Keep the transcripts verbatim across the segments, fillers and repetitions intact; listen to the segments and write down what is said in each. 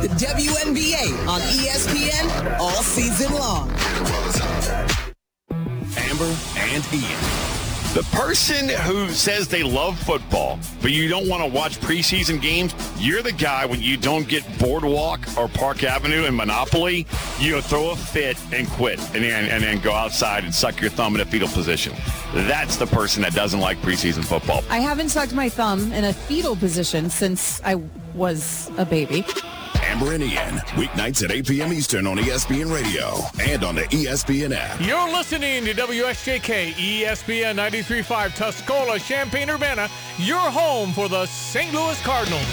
the W N B A on E S P N all season long. Amber and Ian. The person who says they love football, but you don't want to watch preseason games, you're the guy when you don't get Boardwalk or Park Avenue and Monopoly, you throw a fit and quit and then, and then go outside and suck your thumb in a fetal position. That's the person that doesn't like preseason football. I haven't sucked my thumb in a fetal position since I was a baby. Amber and Ian, weeknights at eight p.m. Eastern on E S P N Radio and on the E S P N app. You're listening to W S J K, E S P N ninety-three point five, Tuscola, Champaign-Urbana, your home for the Saint Louis Cardinals.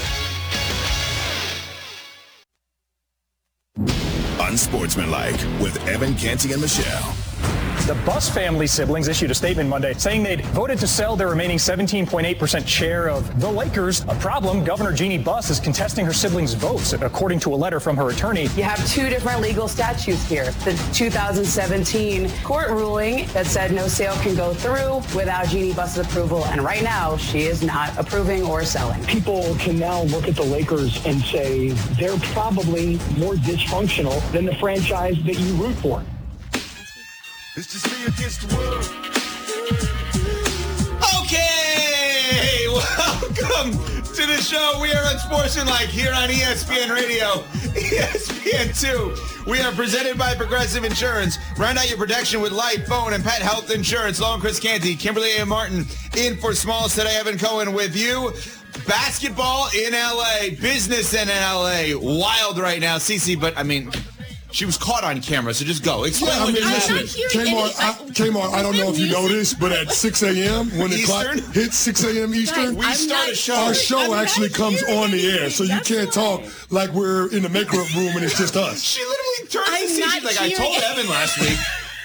Unsportsmanlike with Evan Canty and Michelle. The Buss family siblings issued a statement Monday saying they'd voted to sell their remaining seventeen point eight percent share of the Lakers. A problem, Governor Jeannie Buss is contesting her siblings' votes, according to a letter from her attorney. You have two different legal statutes here. The two thousand seventeen court ruling that said no sale can go through without Jeannie Buss's approval, and right now she is not approving or selling. People can now look at the Lakers and say they're probably more dysfunctional than the franchise that you root for. It's just me against the world. Okay, welcome to the show. We are Unsportsmanlike here on E S P N Radio, E S P N two. We are presented by Progressive Insurance. Round out your protection with life, phone, and pet health insurance. Low and Chris Canty, Kimberly A. Martin, in for Smalls today. Evan Cohen with you. Basketball in L A, business in L A. Wild right now, Cece, but I mean... She was caught on camera, so just go. Explain yeah, I what mean, you're listen, Kmart, I, Kmart, I don't know if you know this, but at six a.m., when the Eastern? clock hits six a.m. Eastern, we start a show. our show I'm actually comes on the air, so you can't talk like we're in the makeup room and it's just us. She literally turns I'm to see, not she's like, I told hearing- Evan last week.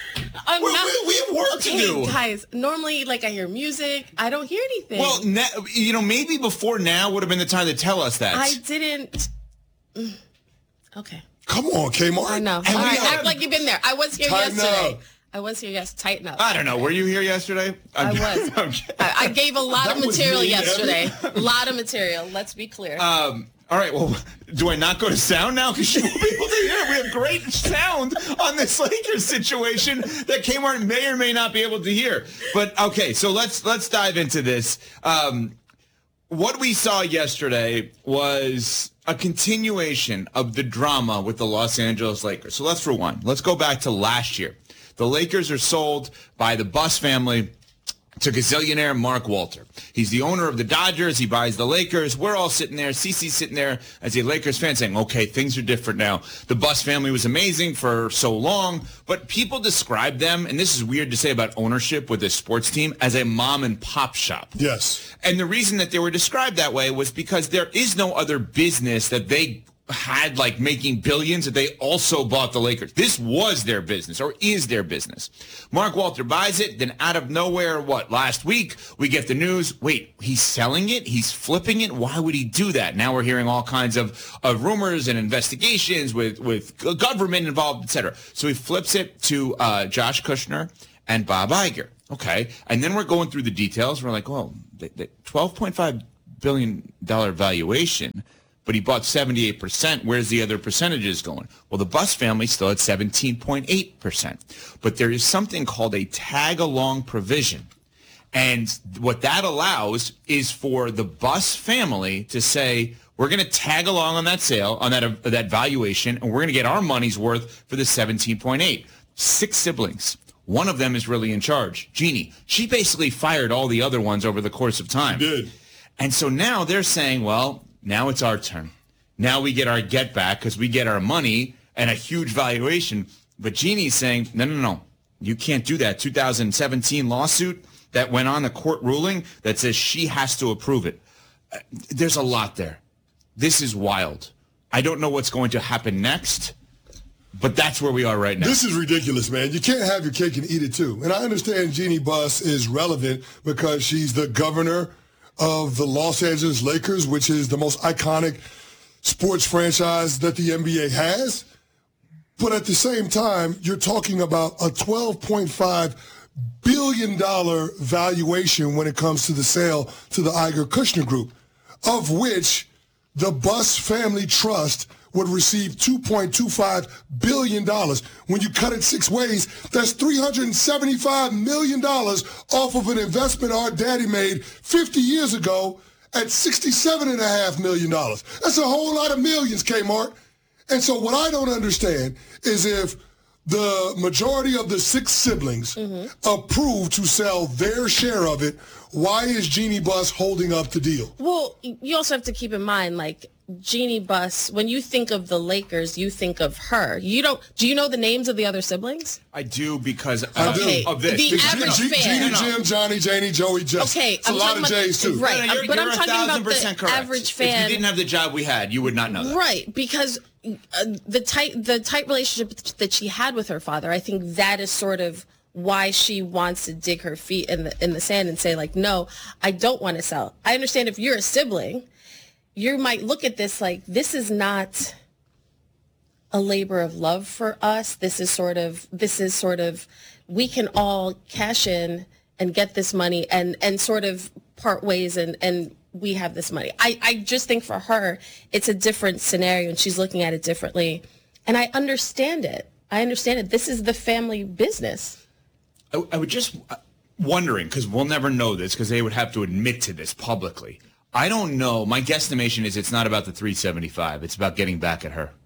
I'm we, not, we, we have work to okay, do. Guys, normally, like, I hear music. I don't hear anything. Well, na- you know, maybe before now would have been the time to tell us that. I didn't. Mm. Okay. Come on, Kmart. I know. And All we right, have- act like you've been there. I was here Tighten yesterday. up. I was here yesterday. Tighten up. I don't know. Were you here yesterday? I I'm- was. Okay. I, I gave a lot That of was material me, yesterday. A lot of material. Let's be clear. Um, all right, well, do I not go to sound now? Because you won't be able to hear. We have great sound on this Lakers situation that Kmart may or may not be able to hear. But, okay, so let's let's dive into this. Um, what we saw yesterday was a continuation of the drama with the Los Angeles Lakers. So let's rewind. Let's go back to last year. The Lakers are sold by the Buss family to gazillionaire Mark Walter. He's the owner of the Dodgers. He buys the Lakers. We're all sitting there. Cece's sitting there as a Lakers fan saying, okay, things are different now. The Buss family was amazing for so long, but people describe them, and this is weird to say about ownership with a sports team, as a mom and pop shop. Yes. And the reason that they were described that way was because there is no other business that they had like making billions that they also bought the Lakers. This was their business or is their business. Mark Walter buys it. Then out of nowhere, what, last week we get the news, wait, he's selling it? He's flipping it? Why would he do that? Now we're hearing all kinds of, of rumors and investigations with, with government involved, et cetera. So he flips it to uh, Josh Kushner and Bob Iger. Okay. And then we're going through the details. We're like, well, the, the twelve point five billion dollars valuation, but he bought seventy-eight percent. Where's the other percentages going? Well, the Buss family still at seventeen point eight percent. But there is something called a tag-along provision. And what that allows is for the Buss family to say, we're going to tag along on that sale, on that, uh, that valuation, and we're going to get our money's worth for the seventeen point eight. Six siblings. One of them is really in charge, Jeannie. She basically fired all the other ones over the course of time. She did. And so now they're saying, well, now it's our turn. Now we get our get back because we get our money and a huge valuation. But Jeannie's saying, no, no, no. You can't do that. two thousand seventeen lawsuit that went on, a court ruling that says she has to approve it. Uh, there's a lot there. This is wild. I don't know what's going to happen next, but that's where we are right now. This is ridiculous, man. You can't have your cake and eat it, too. And I understand Jeannie Buss is relevant because she's the governor of the Los Angeles Lakers, which is the most iconic sports franchise that the N B A has. But at the same time, you're talking about a twelve point five billion dollars valuation when it comes to the sale to the Iger Kushner Group, of which the Buss Family Trust would receive two point two five billion dollars. When you cut it six ways, that's three hundred seventy-five million dollars off of an investment our daddy made fifty years ago at sixty-seven point five million dollars. That's a whole lot of millions, Kmart. And so what I don't understand is if the majority of the six siblings mm-hmm. approve to sell their share of it, why is Jeannie Buss holding up the deal? Well, you also have to keep in mind, like, Jeannie Buss, when you think of the Lakers, you think of her. You don't, do you know the names of the other siblings? I do because I of, do. of this. The Because, average you know, fan. Jeannie, No, no. Jim, Johnny, Janie, Joey, Jess. Okay, It's a I'm lot talking of about- J's, too. right. No, no, you're, but I'm you're talking a thousand about the percent correct. average fan. If you didn't have the job we had, you would not know that. Right, because uh, the tight the tight relationship that she had with her father, I think that is sort of why she wants to dig her feet in the in the sand and say, like, no, I don't want to sell. I understand if you're a sibling, you might look at this like, this is not a labor of love for us. This is sort of this is sort of we can all cash in and get this money and and sort of part ways and and we have this money. I, I just think for her, it's a different scenario and she's looking at it differently. And I understand it. I understand it. This is the family business. I, I would just uh, wondering, because we'll never know this because they would have to admit to this publicly. I don't know. My guesstimation is it's not about the three seventy-five. It's about getting back at her.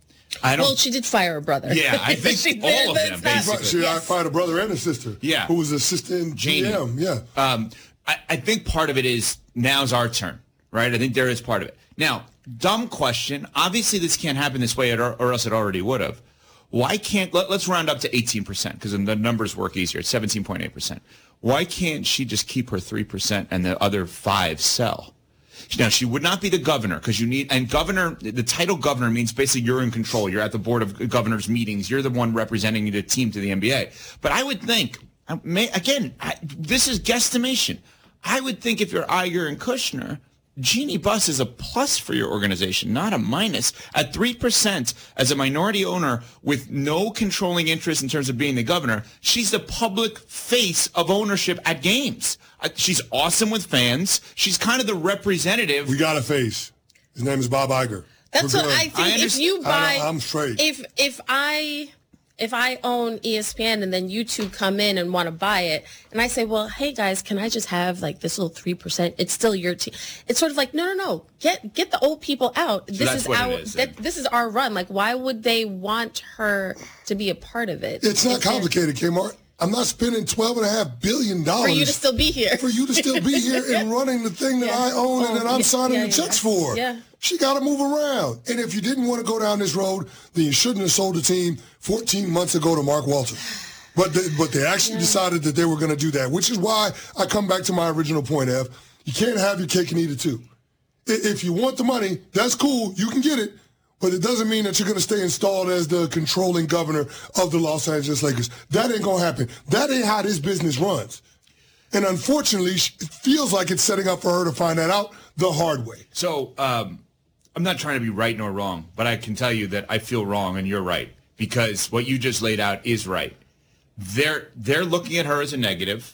I don't. Well, she did fire her brother. Yeah, I think She did, all of but them, it's not- basically. She Yes. fired a brother and a sister. Yeah. Who was assistant Janie. G M. Yeah. Um, I, I think part of it is now's our turn, right? I think there is part of it. Now, dumb question. Obviously, this can't happen this way, or, or else it already would have. Why can't, let, let's round up to eighteen percent, because the numbers work easier. It's seventeen point eight percent. Why can't she just keep her three percent and the other five sell? Now, she would not be the governor, because you need, and governor, the title governor means basically you're in control. You're at the board of governors meetings. You're the one representing the team to the N B A. But I would think, I may, again, I, this is guesstimation. I would think if you're Iger and Kushner, Jeannie Buss is a plus for your organization, not a minus. At three percent as a minority owner with no controlling interest in terms of being the governor, she's the public face of ownership at games. Uh, she's awesome with fans. She's kind of the representative. We got a face. His name is Bob Iger. That's We're what good. I think. I if you I buy, know, I'm straight. If if I if I own E S P N and then you two come in and want to buy it, and I say, well, hey guys, can I just have like this little three percent? It's still your team. It's sort of like, no, no, no. Get get the old people out. This that's is what it our is, that, and- this is our run. Like, why would they want her to be a part of it? It's not It's- complicated, Kmart. I'm not spending twelve and a half billion dollars For you to still be here. For you to still be here and running the thing that Yeah. I own and Oh, that I'm yeah, signing yeah, the checks yeah. for. Yeah. She got to move around. And if you didn't want to go down this road, then you shouldn't have sold the team fourteen months ago to Mark Walter. But they, but they actually Yeah. decided that they were going to do that, which is why I come back to my original point, Ev. You can't have your cake and eat it too. I- If you want the money, that's cool. You can get it. But it doesn't mean that you're going to stay installed as the controlling governor of the Los Angeles Lakers. That ain't going to happen. That ain't how this business runs. And unfortunately, sh- it feels like it's setting up for her to find that out the hard way. So um, I'm not trying to be right nor wrong, but I can tell you that I feel wrong and you're right, because what you just laid out is right. They're they're looking at her as a negative,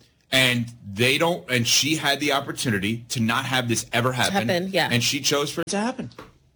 and they don't. And she had the opportunity to not have this ever happen. happen, yeah. And she chose for it to happen.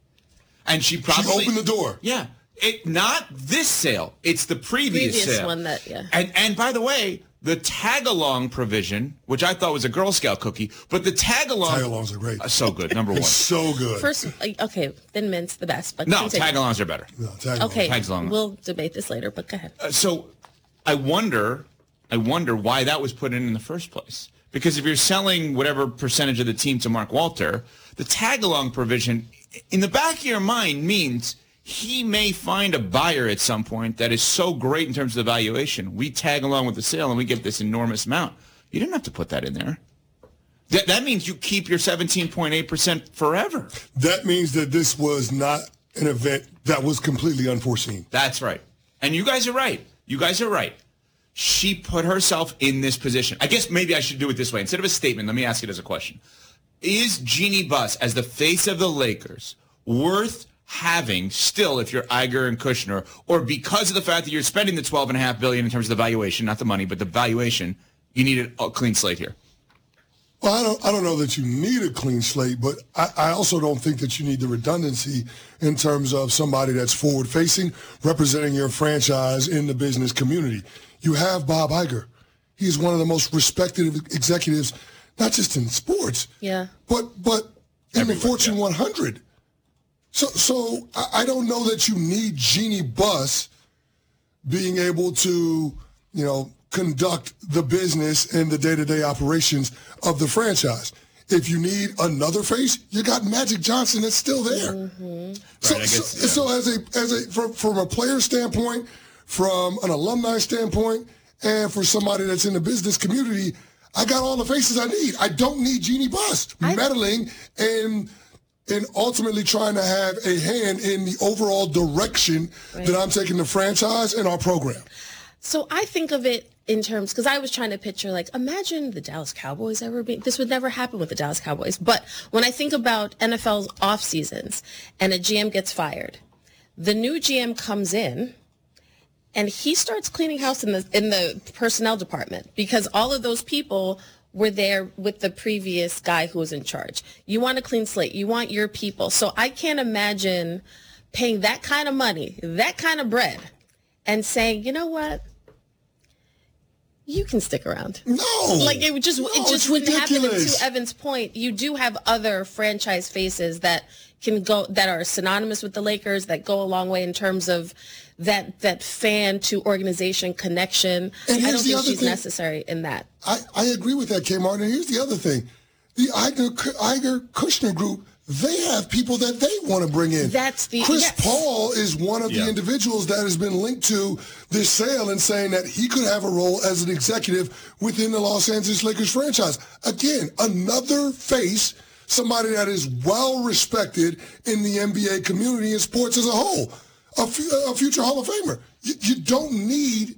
And she probably She opened the door. Yeah. It not this sale. It's the previous, Previous sale. one that, yeah. And and by the way, the tag along provision, which I thought was a Girl Scout cookie, but the tag along Tag-alongs are great. uh, so good. Number one. It's so good. First, okay, Thin Mint's the best, but No, continue. tag alongs are better. No, tag-along. Okay, Tags along. we'll debate this later, but go ahead. Uh, so I wonder, I wonder why that was put in in the first place. Because if you're selling whatever percentage of the team to Mark Walter, the tag-along provision, in the back of your mind, means he may find a buyer at some point that is so great in terms of the valuation. We tag along with the sale and we get this enormous amount. You didn't have to put that in there. That, that means you keep your seventeen point eight percent forever. That means that this was not an event that was completely unforeseen. That's right. And you guys are right. You guys are right. She put herself in this position. I guess maybe I should do it this way. Instead of a statement, let me ask it as a question. Is Jeannie Buss, as the face of the Lakers, worth having still if you're Iger and Kushner, or because of the fact that you're spending the twelve point five billion dollars in terms of the valuation, not the money, but the valuation, you need a clean slate here? Well, I don't, I don't know that you need a clean slate, but I, I also don't think that you need the redundancy in terms of somebody that's forward-facing, representing your franchise in the business community. You have Bob Iger. He's one of the most respected executives, not just in sports, yeah, but but in the Fortune one hundred. So, so I, I don't know that you need Jeannie Buss being able to, you know, conduct the business and the day-to-day operations of the franchise. If you need another face, you got Magic Johnson that's still there. Mm-hmm. So, Right, I guess, so, yeah. so as a as a from, from a player standpoint, from an alumni standpoint, and for somebody that's in the business community, I got all the faces I need. I don't need Jeannie Buss I- meddling and and ultimately trying to have a hand in the overall direction Right. that I'm taking the franchise and our program. So I think of it in terms, because I was trying to picture, like, imagine the Dallas Cowboys ever being, this would never happen with the Dallas Cowboys. But when I think about N F L's off seasons and a G M gets fired, the new G M comes in and he starts cleaning house in the in the personnel department, because all of those people were there with the previous guy who was in charge. You want a clean slate. You want your people. So I can't imagine paying that kind of money, that kind of bread, and saying, you know what? You can stick around. No. Like, it would just, No, it just it's wouldn't happen. And ridiculous. to Evan's point, you do have other franchise faces that can go, that are synonymous with the Lakers, that go a long way in terms of that, that fan to organization connection. And I here's don't the think other she's thing. necessary in that. I, I agree with that, K. Martin. And here's the other thing. The Iger, Iger Kushner group, they have people that they want to bring in. That's the- Chris yes. Paul is one of Yeah. the individuals that has been linked to this sale and saying that he could have a role as an executive within the Los Angeles Lakers franchise. Again, another face, somebody that is well respected in the N B A community and sports as a whole, a, fu- a future Hall of Famer. You, you don't need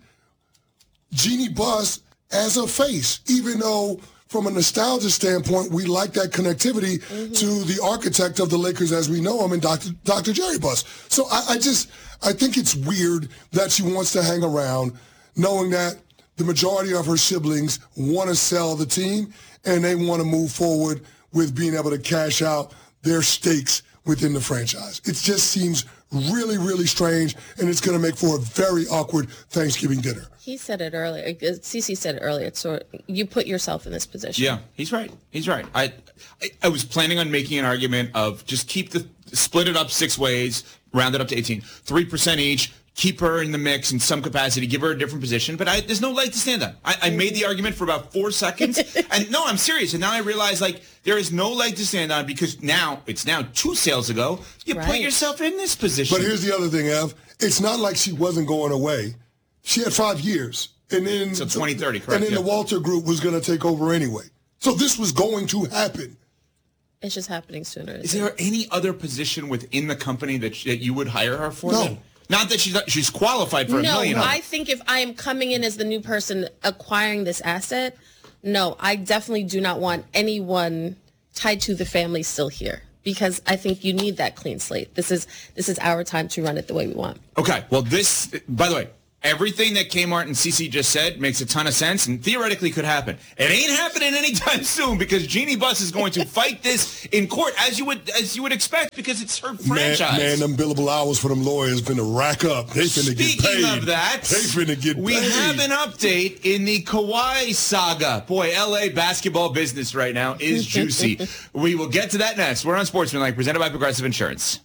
Jeannie Buss as a face, even though from a nostalgia standpoint, we like that connectivity to the architect of the Lakers as we know him, and Doctor Doctor Jerry Buss. So I, I just, I think it's weird that she wants to hang around knowing that the majority of her siblings want to sell the team and they want to move forward with being able to cash out their stakes within the franchise. It just seems really, really strange, and it's going to make for a very awkward Thanksgiving dinner. He said it earlier. Cece said it earlier. It's sort of, you put yourself in this position. Yeah, he's right. He's right. I, I I was planning on making an argument of just keep the split it up six ways, round it up to eighteen, three percent each. Keep her in the mix in some capacity, give her a different position, but I, there's no leg to stand on. I, I made the argument for about four seconds, and no, I'm serious. And now I realize, like, there is no leg to stand on because now, it's now two sales ago, you put Right. yourself in this position. But here's the other thing, Ev. It's not like she wasn't going away. She had five years. And then, So twenty thirty, correct, And then yeah. the Walter Group was going to take over anyway. So this was going to happen. It's just happening sooner. Is there any other position within the company that, that you would hire her for? No. then? Not that she's she's qualified for a No, million. of I them. think if I am coming in as the new person acquiring this asset, no, I definitely do not want anyone tied to the family still here, because I think you need that clean slate. This is this is our time to run it the way we want. Okay, well, this, by the way, everything that Kmart and Cece just said makes a ton of sense and theoretically could happen. It ain't happening anytime soon because Jeannie Buss is going to fight this in court as you would as you would expect because it's her Man, franchise. man, them billable hours for them lawyers been to rack up. They finna get paid. Speaking of that, they finna get we paid. have an update in the Kawhi saga. Boy, L A basketball business right now is juicy. We will get to that next. We're on Sportsmanlike, presented by Progressive Insurance.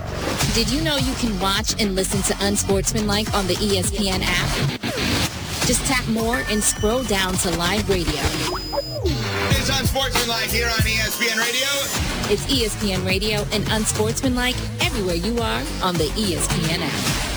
Did you know you can watch and listen to Unsportsmanlike on the E S P N app? Just tap more and scroll down to live radio. It's Unsportsmanlike here on E S P N Radio. It's E S P N Radio and Unsportsmanlike everywhere you are on the E S P N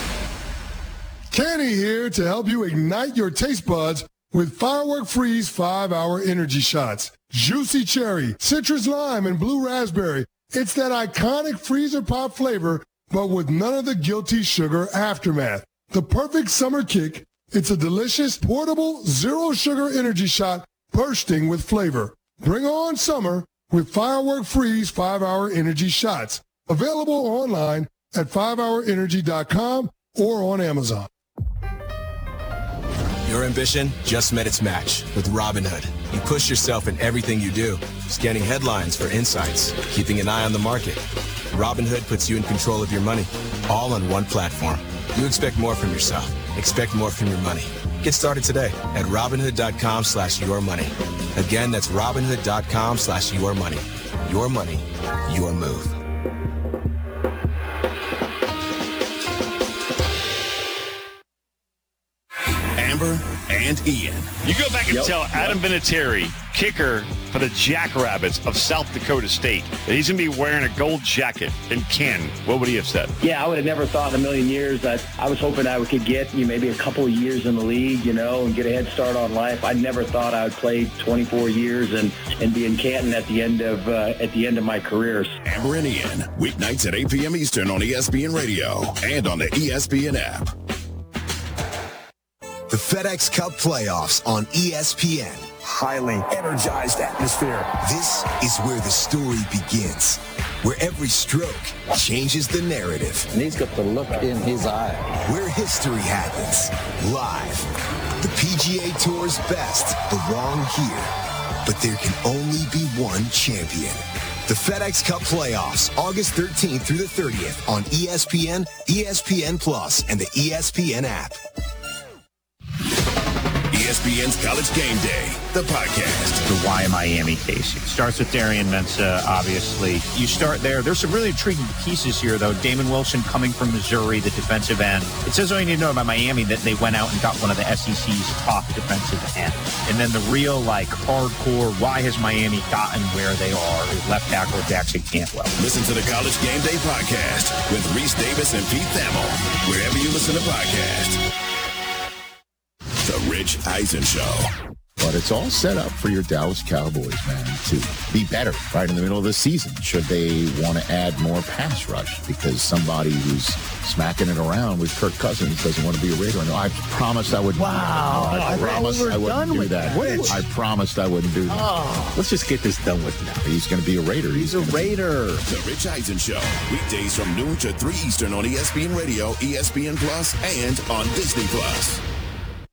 app. Kenny here to help you ignite your taste buds with Firework Freeze five-hour energy shots. Juicy cherry, citrus lime, and blue raspberry. It's that iconic freezer pop flavor, but with none of the guilty sugar aftermath. The perfect summer kick. It's a delicious, portable, zero-sugar energy shot bursting with flavor. Bring on summer with Firework Freeze five-hour energy shots. Available online at five hour energy dot com or on Amazon. Your ambition just met its match with Robinhood. You push yourself in everything you do, scanning headlines for insights, keeping an eye on the market. Robinhood puts you in control of your money, all on one platform. You expect more from yourself. Expect more from your money. Get started today at Robinhood.com slash your money. Again, that's Robinhood.com slash your money. Your money, your move. Amber and Ian. You go back and Yep, tell Adam yep. Vinatieri, kicker for the Jackrabbits of South Dakota State, that he's going to be wearing a gold jacket. And Ken, what would he have said? Yeah, I would have never thought in a million years that I was hoping I could get you know, maybe a couple of years in the league, you know, and get a head start on life. I never thought I would play twenty-four years and, and be in Canton at the end of uh, at the end of my career. Amber and Ian, weeknights at eight p.m. Eastern on E S P N Radio and on the E S P N app. The FedEx Cup playoffs on E S P N. Highly energized atmosphere. This is where the story begins, where every stroke changes the narrative. And he's got the look in his eye. Where history happens, live. The P G A Tour's best belong here, but there can only be one champion. The FedEx Cup playoffs, August thirteenth through the thirtieth on E S P N, E S P N Plus, and the E S P N app. E S P N's College Game Day, the podcast. The Why Miami case. It starts with Darian Mensah, obviously. You start there. There's some really intriguing pieces here, though. Damon Wilson coming from Missouri, the defensive end. It says all you need to know about Miami that they went out and got one of the S E C's top defensive ends. And then the real, like, hardcore, why has Miami gotten where they are? Left tackle Jackson Cantwell. Listen to the College Game Day podcast with Reese Davis and Pete Thamel, wherever you listen to podcasts. The Rich Eisen Show. But it's all set up for your Dallas Cowboys, man, to be better right in the middle of the season should they want to add more pass rush because somebody who's smacking it around with Kirk Cousins doesn't want to be a Raider. No, I promised I wouldn't. Wow. No, I, I promised we were I wouldn't done do with that. Rich. I promised I wouldn't do that. Oh. Let's just get this done with now. He's going to be a Raider. He's, He's a Raider. Be... The Rich Eisen Show. Weekdays from noon to three Eastern on E S P N Radio, E S P N Plus, and on Disney Plus.